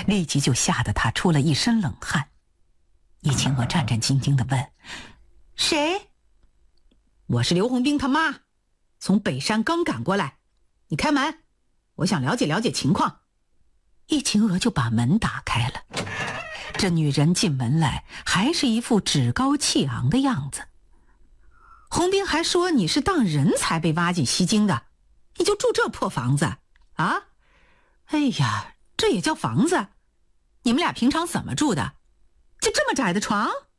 立即就吓得他出了一身冷汗。易清娥战战兢兢地问：谁？ 我是刘洪兵他妈，从北山刚赶过来，你开门，我想了解了解情况。 易清娥就把门打开了。这女人进门来还是一副趾高气昂的样子。洪兵还说你是当人才被挖进西京的，你就住这破房子啊？哎呀，这也叫房子？你们俩平常怎么住的？就这么窄的床？